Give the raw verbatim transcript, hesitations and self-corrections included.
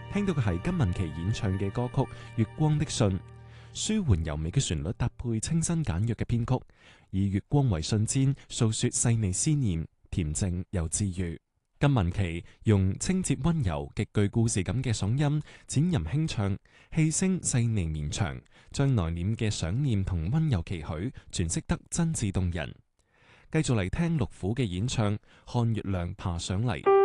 聽到嘅係金玟岐演唱嘅歌曲《月光的信》，舒緩柔美嘅旋律搭配清新簡約嘅編曲，以月光為信簪，訴說細膩思念，恬靜又治愈。金玟岐用清澈溫柔、極具故事感嘅嗓音，淺吟輕唱，氣聲細膩綿長，將內斂嘅想念同溫柔期許詮釋得真摯動人。繼續嚟聽六虎嘅演唱《看月亮爬上嚟》。